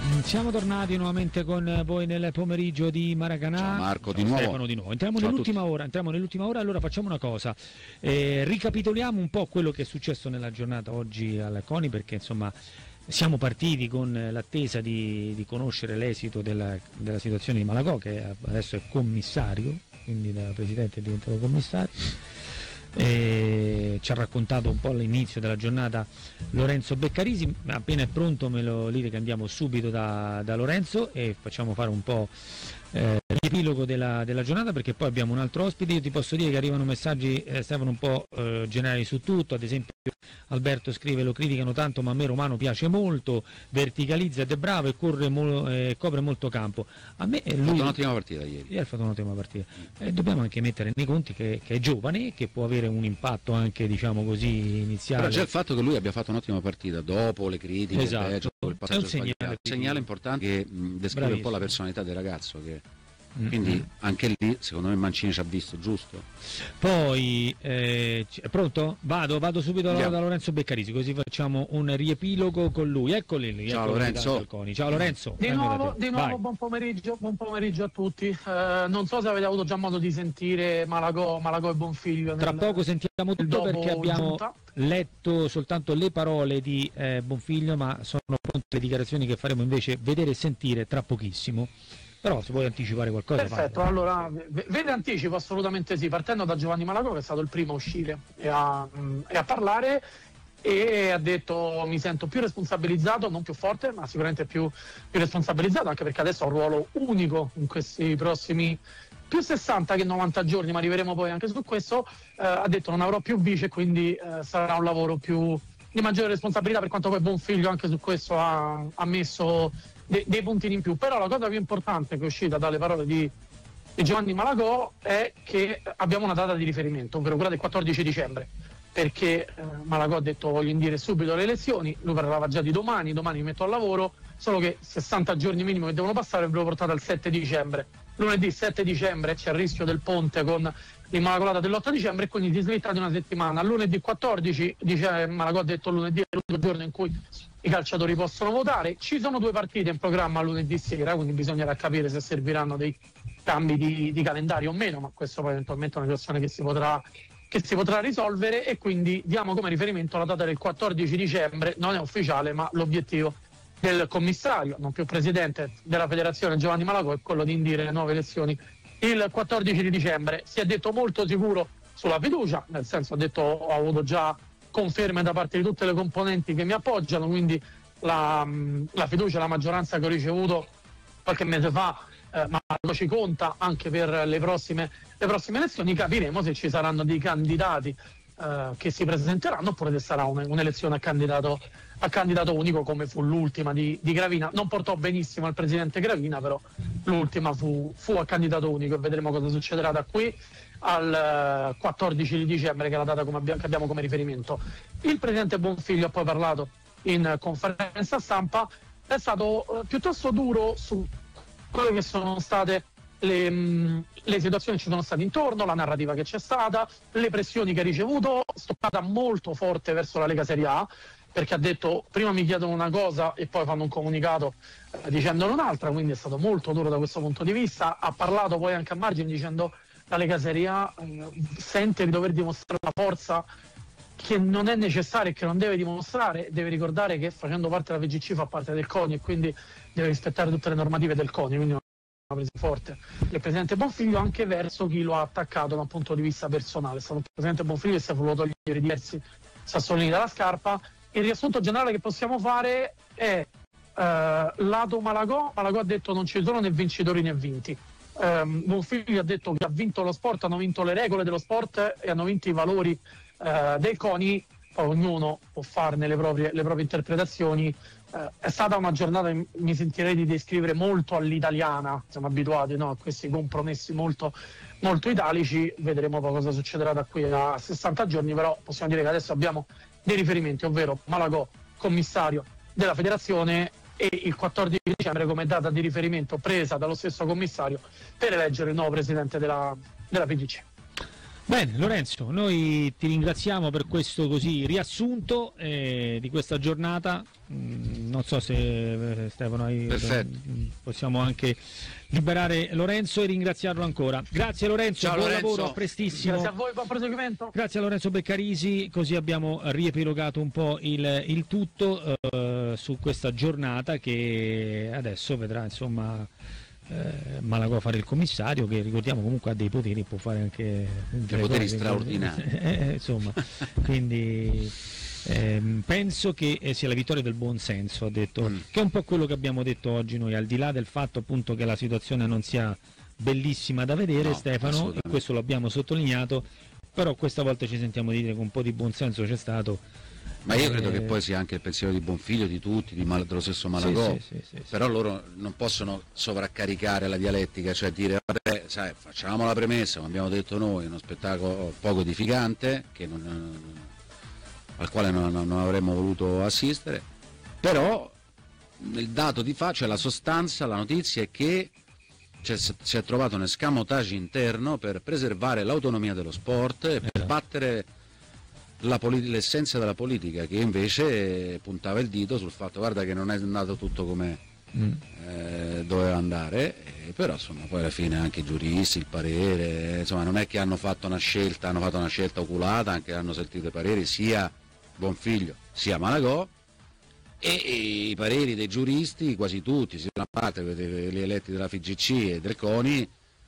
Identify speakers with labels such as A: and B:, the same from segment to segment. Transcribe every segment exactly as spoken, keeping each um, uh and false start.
A: Siamo tornati nuovamente con voi nel pomeriggio di Maracanã.
B: Ciao Marco, di
A: Ciao
B: nuovo.
A: Stefano, di nuovo. Entriamo
B: Ciao
A: nell'ultima ora, entriamo nell'ultima ora, allora facciamo una cosa. Eh, ricapitoliamo un po' quello che è successo nella giornata oggi alla CONI, perché insomma siamo partiti con l'attesa di, di conoscere l'esito della, della situazione di Malagò, che adesso è commissario, quindi da presidente è diventato commissario. E ci ha raccontato un po' all'inizio della giornata Lorenzo Beccarisi. Appena è pronto me lo dite che andiamo subito da, da Lorenzo e facciamo fare un po' eh, l'epilogo della, della giornata, perché poi abbiamo un altro ospite. Io ti posso dire che arrivano messaggi eh, Stefano un po' eh, generali su tutto. Ad esempio Alberto scrive: lo criticano tanto ma a me Romano piace molto, verticalizza ed è bravo e corre mo- eh, copre molto campo. A me eh, lui ha
B: fatto un'ottima partita ieri.
A: Ieri ha fatto un'ottima partita. Eh, dobbiamo anche mettere nei conti che, che è giovane, che può avere un impatto anche, diciamo così, iniziale.
B: Però già il fatto che lui abbia fatto un'ottima partita dopo le critiche,
A: esatto,
B: dopo il passaggio
A: è un segnale,
B: sbagliato, un segnale importante che mh, descrive
A: Bravissimo.
B: un po' la personalità del ragazzo, che
A: Mm-hmm.
B: quindi anche lì secondo me Mancini ci ha visto, giusto?
A: Poi eh, è pronto? Vado, vado subito da, da Lorenzo Beccarisi, così facciamo un riepilogo con lui. Eccoli lì.
B: Ciao
A: eccoli
B: Lorenzo.
A: lì, ciao Lorenzo.
C: Di nuovo, di nuovo buon pomeriggio, buon pomeriggio a tutti. Eh, non so se avete avuto già modo di sentire Malagò, Malagò e Bonfiglio.
A: Tra
C: nel,
A: poco sentiamo tutto, perché abbiamo
C: giunta.
A: letto soltanto le parole di eh, Bonfiglio, ma sono pronte le dichiarazioni che faremo invece vedere e sentire tra pochissimo. Però se vuoi anticipare qualcosa.
C: Perfetto,
A: fai.
C: allora ve, ve ne anticipo assolutamente sì, partendo da Giovanni Malagò, che è stato il primo a uscire e a, mh, e a parlare, e ha detto: mi sento più responsabilizzato, non più forte, ma sicuramente più, più responsabilizzato, anche perché adesso ho un ruolo unico in questi prossimi più sessanta che novanta giorni, ma arriveremo poi anche su questo. Eh, ha detto: non avrò più vice, quindi eh, sarà un lavoro più di maggiore responsabilità, per quanto poi Bonfiglio anche su questo ha, ha messo De, dei puntini in più. Però la cosa più importante che è uscita dalle parole di, di Giovanni Malagò è che abbiamo una data di riferimento, ovvero quella del quattordici dicembre, perché eh, Malagò ha detto: voglio indire subito le elezioni. Lui parlava già di domani, domani mi metto al lavoro, solo che sessanta giorni minimo che devono passare ve l'ho portato al sette dicembre. Lunedì sette dicembre c'è il rischio del ponte con l'Immacolata dell'otto dicembre, e quindi ti slitta di una settimana. Lunedì quattordici, dice Malagò, ha detto lunedì è l'ultimo giorno in cui i calciatori possono votare. Ci sono due partite in programma lunedì sera, quindi bisognerà capire se serviranno dei cambi di, di calendario o meno, ma questo poi eventualmente è una questione che si potrà che si potrà risolvere, e quindi diamo come riferimento la data del quattordici dicembre. Non è ufficiale, ma l'obiettivo del commissario, non più presidente della federazione, Giovanni Malagò, è quello di indire le nuove elezioni il quattordici di dicembre. Si è detto molto sicuro sulla fiducia, nel senso, ha detto: ho avuto già conferme da parte di tutte le componenti che mi appoggiano, quindi la, la fiducia e la maggioranza che ho ricevuto qualche mese fa, eh, ma ci conta anche per le prossime, le prossime elezioni. Capiremo se ci saranno dei candidati eh, che si presenteranno, oppure se sarà un, un'elezione a candidato, a candidato unico, come fu l'ultima di, di Gravina. Non portò benissimo il presidente Gravina, però l'ultima fu, fu a candidato unico, e vedremo cosa succederà da qui al quattordici di dicembre, che è la data come abbiamo, che abbiamo come riferimento. Il presidente Bonfiglio ha poi parlato in conferenza stampa, è stato eh, piuttosto duro su quelle che sono state le, mh, le situazioni che ci sono state intorno, la narrativa che c'è stata, le pressioni che ha ricevuto, stoccata molto forte verso la Lega Serie A, perché ha detto: prima mi chiedono una cosa e poi fanno un comunicato eh, dicendone un'altra, quindi è stato molto duro da questo punto di vista. Ha parlato poi anche a margine dicendo: la Lega Serie A eh, sente di dover dimostrare una forza che non è necessaria e che non deve dimostrare. Deve ricordare che facendo parte della V G C fa parte del CONI, e quindi deve rispettare tutte le normative del CONI, quindi una presa forte del presidente Bonfiglio anche verso chi lo ha attaccato da un punto di vista personale. È stato un presidente Bonfiglio che si è voluto togliere diversi sassolini dalla scarpa. Il riassunto generale che possiamo fare è eh, lato Malagò. Malagò ha detto: non ci sono né vincitori né vinti. Um, Bonfiglio ha detto che ha vinto lo sport, hanno vinto le regole dello sport e hanno vinto i valori uh, del CONI. Poi ognuno può farne le proprie, le proprie interpretazioni. Uh, è stata una giornata, mi sentirei di descrivere, molto all'italiana. Siamo abituati, no, a questi compromessi molto, molto italici. Vedremo poi cosa succederà da qui a sessanta giorni, però possiamo dire che adesso abbiamo dei riferimenti, ovvero Malagò, commissario della federazione, e il quattordici dicembre come data di riferimento presa dallo stesso commissario per eleggere il nuovo presidente della, della P G C.
A: Bene Lorenzo, noi ti ringraziamo per questo così riassunto eh, di questa giornata. Mm, non so se eh, Stefano hai, eh, possiamo anche liberare Lorenzo e ringraziarlo ancora. Grazie Lorenzo,
B: Ciao,
A: buon
B: Lorenzo.
A: lavoro, a prestissimo.
C: Grazie a voi, buon proseguimento.
A: Grazie a Lorenzo Beccarisi, così abbiamo riepilogato un po' il, il tutto eh, su questa giornata che adesso vedrà insomma eh, Malagò fare il commissario, che ricordiamo comunque ha dei poteri, può fare anche
B: dei poteri straordinari.
A: Eh, insomma, quindi ehm, penso che sia la vittoria del buon senso, ha detto, mm. che è un po' quello che abbiamo detto oggi noi, al di là del fatto appunto che la situazione non sia bellissima da vedere, no, Stefano, e questo lo abbiamo sottolineato, però questa volta ci sentiamo dire che un po' di buon senso c'è stato.
B: Ma io credo eh... che poi sia anche il pensiero di Bonfiglio, di tutti, di Mal- dello stesso Malagò, sì, sì, sì, sì, però sì. Loro non possono sovraccaricare la dialettica, cioè dire vabbè, sai, facciamo la premessa, come abbiamo detto noi, uno spettacolo poco edificante che non, al quale non, non avremmo voluto assistere, però il dato di fatto, cioè la sostanza, la notizia è che C'è, si è trovato un escamotage interno per preservare l'autonomia dello sport e per battere la polit- l'essenza della politica, che invece puntava il dito sul fatto guarda che non è andato tutto come mm. eh, doveva andare, eh, però insomma poi alla fine anche i giuristi, il parere, insomma non è che hanno fatto una scelta, hanno fatto una scelta oculata, anche hanno sentito i pareri sia Bonfiglio sia Malagò. E, e i pareri dei giuristi, quasi tutti, sia da parte degli eletti della F I G C e del CONI,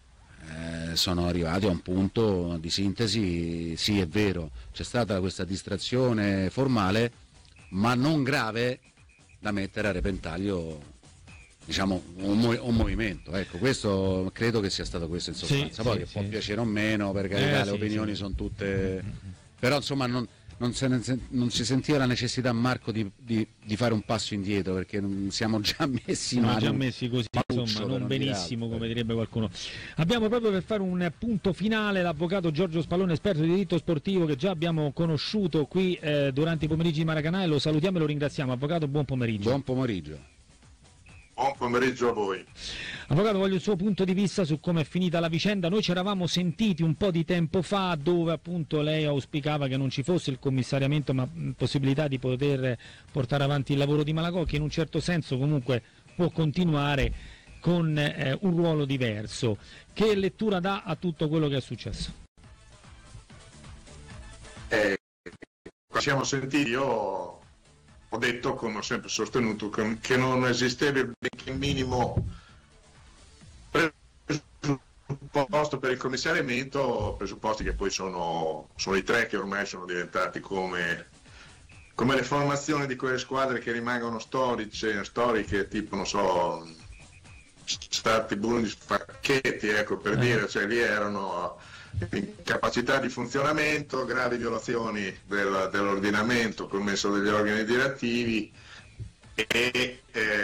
B: eh, sono arrivati a un punto di sintesi. Sì, è vero, c'è stata questa distrazione formale, ma non grave da mettere a repentaglio, diciamo, un, mo- un movimento. Ecco, questo credo che sia stato questo in sostanza. Sì, poi sì, può sì. piacere o meno, perché eh, le sì, opinioni sì. sono tutte, però insomma non Non, se ne, non si sentiva la necessità, Marco, di, di, di fare un passo indietro, perché non siamo già messi
A: siamo già messi così, insomma, non, non benissimo, come direbbe qualcuno. Abbiamo proprio per fare un punto finale l'avvocato Giorgio Spallone, esperto di diritto sportivo, che già abbiamo conosciuto qui eh, durante i pomeriggi di Maracanã, e lo salutiamo e lo ringraziamo. Avvocato, buon pomeriggio.
B: Buon pomeriggio.
D: Buon pomeriggio a voi.
A: Avvocato, voglio il suo punto di vista su come è finita la vicenda. Noi ci eravamo sentiti un po' di tempo fa, dove appunto lei auspicava che non ci fosse il commissariamento, ma possibilità di poter portare avanti il lavoro di Malagò, che in un certo senso comunque può continuare con eh, un ruolo diverso. Che lettura dà a tutto quello che è successo?
D: Eh, ci siamo sentiti, io ho detto, come ho sempre sostenuto, che non esisteva il benché minimo presupposto per il commissariamento, presupposti che poi sono, sono i tre, che ormai sono diventati come, come le formazioni di quelle squadre che rimangono storiche, storiche tipo, non so, Stati Burundi, Facchetti, ecco, per mm. dire, cioè lì erano incapacità di funzionamento, gravi violazioni del, dell'ordinamento commesso dagli organi direttivi e, e,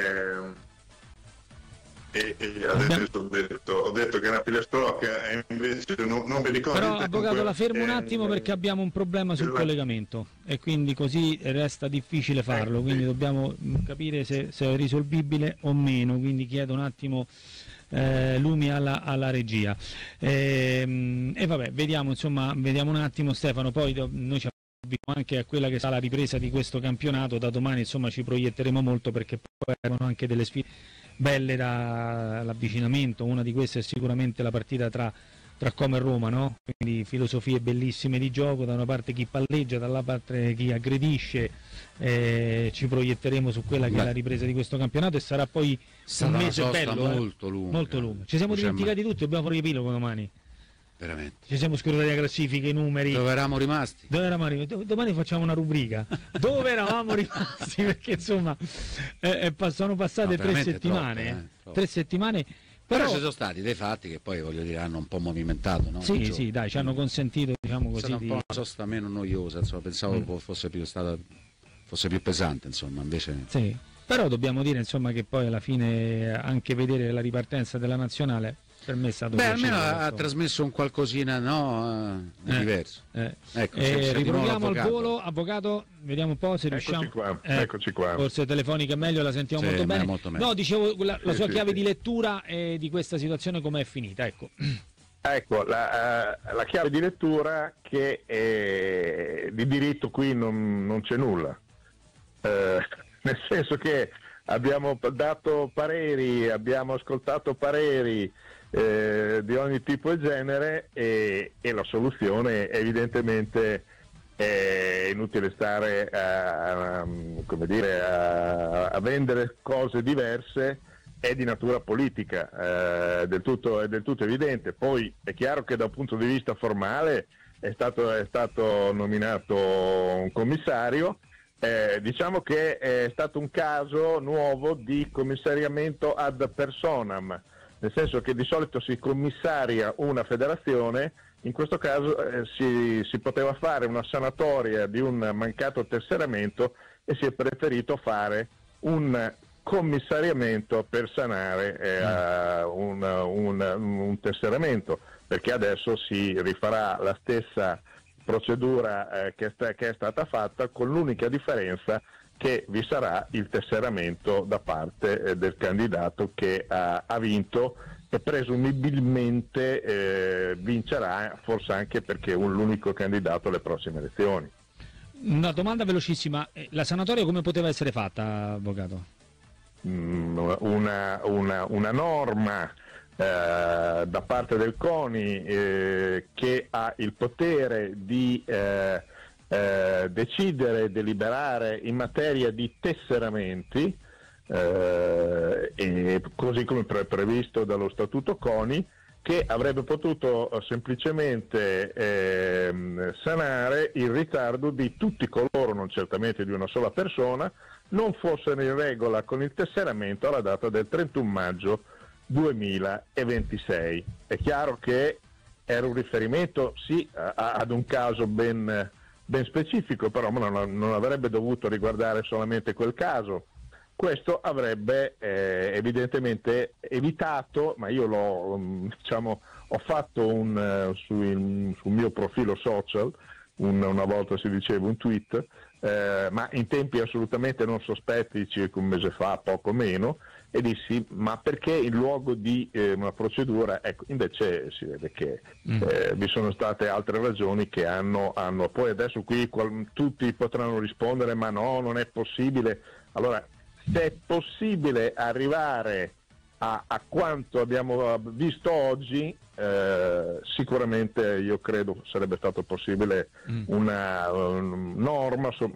D: e, e adesso ho detto, ho detto che era Pilestrocca e invece non, non mi ricordo.
A: Però avvocato, la fermo un attimo eh, perché abbiamo un problema sul la... collegamento e quindi così resta difficile farlo, quindi dobbiamo capire se, se è risolvibile o meno, quindi chiedo un attimo Eh, lumi alla, alla regia e, e vabbè, vediamo insomma, vediamo un attimo Stefano, poi do, noi ci avviciniamo anche a quella che sarà la ripresa di questo campionato. Da domani insomma ci proietteremo molto, perché poi arrivano anche delle sfide belle dall'avvicinamento. Una di queste è sicuramente la partita tra tra Como e Roma, no? Quindi filosofie bellissime di gioco, da una parte chi palleggia, dalla parte chi aggredisce. Eh, ci proietteremo su quella che Beh. è la ripresa di questo campionato, e sarà poi
B: sarà
A: un mese bello,
B: molto,
A: eh?
B: lunga.
A: molto lungo. Ci siamo
B: Diciamo...
A: dimenticati tutti, dobbiamo fare riepilogo domani.
B: Veramente.
A: Ci siamo scordati la classifica, i numeri.
B: Dove eravamo rimasti?
A: Dove eravamo rimasti? Domani facciamo una rubrica. Dove eravamo rimasti? Perché insomma eh, eh, sono passate no, tre settimane.
B: Troppo, eh, troppo.
A: Tre settimane.
B: Però,
A: Però
B: ci sono stati dei fatti che poi, voglio dire, hanno un po' movimentato, no?
A: Sì, sì, dai, ci hanno consentito, diciamo così. È stata
B: un po' una sosta meno noiosa, insomma, pensavo mm. fosse più stata fosse più pesante, insomma, invece.
A: Sì. Però dobbiamo dire, insomma, che poi alla fine anche vedere la ripartenza della nazionale per me è stato
B: Beh,
A: piacere,
B: almeno ha,
A: insomma.
B: ha trasmesso un qualcosina, no, di
A: eh,
B: diverso.
A: Eh.
B: Ecco,
A: eh, riproviamo al volo, avvocato, vediamo un po' se
D: eccoci
A: riusciamo.
D: Qua,
A: eh,
D: eccoci qua.
A: Forse telefonica è meglio, la sentiamo
B: sì,
A: molto bene.
B: molto
A: no, dicevo la, la
D: sì,
A: sua
D: sì,
A: chiave
D: sì.
A: di lettura eh, di questa situazione com'è finita, ecco.
E: ecco, la, la chiave di lettura che è, di diritto qui non, non c'è nulla, eh, nel senso che abbiamo dato pareri, abbiamo ascoltato pareri eh, di ogni tipo e genere e, e la soluzione evidentemente è inutile stare a, a, come dire, a, a vendere cose diverse, è di natura politica, eh, del tutto, è del tutto evidente. Poi è chiaro che da un punto di vista formale è stato, è stato nominato un commissario, eh, diciamo che è stato un caso nuovo di commissariamento ad personam, nel senso che di solito si commissaria una federazione, in questo caso eh, si, si poteva fare una sanatoria di un mancato tesseramento e si è preferito fare un commissariamento per sanare eh, un, un, un tesseramento, perché adesso si rifarà la stessa procedura eh, che, sta, che è stata fatta, con l'unica differenza che vi sarà il tesseramento da parte eh, del candidato che ha, ha vinto e presumibilmente eh, vincerà, forse anche perché è un, l'unico candidato alle prossime elezioni.
A: Una domanda velocissima, la sanatoria come poteva essere fatta, avvocato?
E: Mm, una, una, una norma eh, da parte del CONI eh, che ha il potere di eh, eh, decidere, deliberare in materia di tesseramenti, Eh, e così come pre- previsto dallo statuto CONI, che avrebbe potuto semplicemente eh, sanare il ritardo di tutti coloro, non certamente di una sola persona, non fossero in regola con il tesseramento alla data del trentuno maggio duemilaventisei. È chiaro che era un riferimento sì a- ad un caso ben, ben specifico, però non, non avrebbe dovuto riguardare solamente quel caso. Questo avrebbe eh, evidentemente evitato, ma io l'ho, diciamo, ho fatto un, uh, sul, sul mio profilo social, un, una volta si diceva un tweet, eh, ma in tempi assolutamente non sospetti, circa un mese fa, poco meno, e dissi ma perché in luogo di eh, una procedura, ecco, invece si vede che eh, vi sono state altre ragioni che hanno, hanno poi adesso qui qual, tutti potranno rispondere ma no, non è possibile. Allora, se è possibile arrivare a, a quanto abbiamo visto oggi, eh, sicuramente io credo sarebbe stato possibile una, una norma